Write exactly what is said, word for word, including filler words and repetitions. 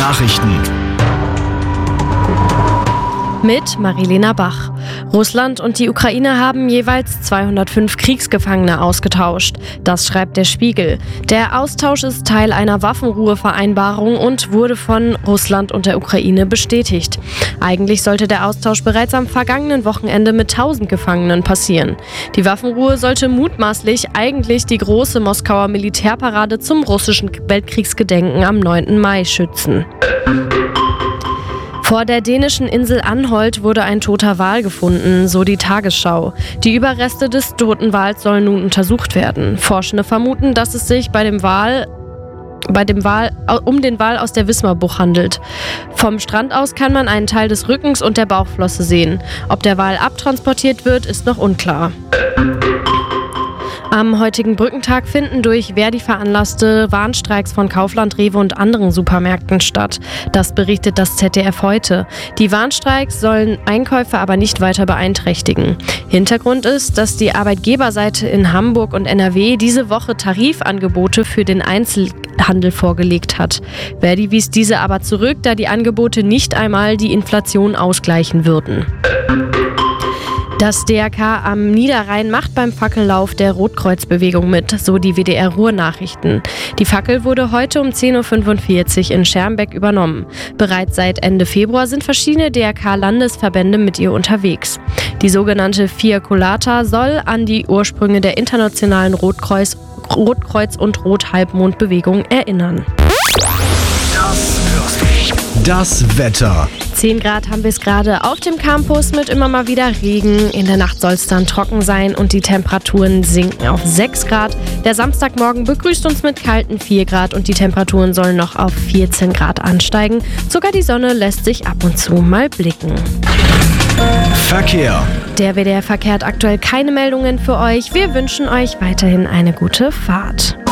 Nachrichten mit Marilena Bach. Russland und die Ukraine haben jeweils zweihundertfünf Kriegsgefangene ausgetauscht. Das schreibt der Spiegel. Der Austausch ist Teil einer Waffenruhevereinbarung und wurde von Russland und der Ukraine bestätigt. Eigentlich sollte der Austausch bereits am vergangenen Wochenende mit tausend Gefangenen passieren. Die Waffenruhe sollte mutmaßlich eigentlich die große Moskauer Militärparade zum russischen Weltkriegsgedenken am neunten Mai schützen. Vor der dänischen Insel Anholt wurde ein toter Wal gefunden, so die Tagesschau. Die Überreste des toten Wals sollen nun untersucht werden. Forschende vermuten, dass es sich bei dem Wal bei dem Wal um den Wal aus der Wismarbucht handelt. Vom Strand aus kann man einen Teil des Rückens und der Bauchflosse sehen. Ob der Wal abtransportiert wird, ist noch unklar. Am heutigen Brückentag finden durch Verdi veranlasste Warnstreiks von Kaufland, Rewe und anderen Supermärkten statt. Das berichtet das Z D F heute. Die Warnstreiks sollen Einkäufe aber nicht weiter beeinträchtigen. Hintergrund ist, dass die Arbeitgeberseite in Hamburg und N R W diese Woche Tarifangebote für den Einzelhandel vorgelegt hat. Verdi wies diese aber zurück, da die Angebote nicht einmal die Inflation ausgleichen würden. Das D R K am Niederrhein macht beim Fackellauf der Rotkreuzbewegung mit, so die W D R Ruhr-Nachrichten. Die Fackel wurde heute um zehn Uhr fünfundvierzig in Schermbeck übernommen. Bereits seit Ende Februar sind verschiedene D R K-Landesverbände mit ihr unterwegs. Die sogenannte Fiacolata soll an die Ursprünge der internationalen Rotkreuz, Rotkreuz- und Rothalbmondbewegung erinnern. Das Wetter. zehn Grad haben wir es gerade auf dem Campus mit immer mal wieder Regen. In der Nacht soll es dann trocken sein und die Temperaturen sinken auf sechs Grad. Der Samstagmorgen begrüßt uns mit kalten vier Grad und die Temperaturen sollen noch auf vierzehn Grad ansteigen. Sogar die Sonne lässt sich ab und zu mal blicken. Verkehr. Der W D R Verkehr hat aktuell keine Meldungen für euch. Wir wünschen euch weiterhin eine gute Fahrt.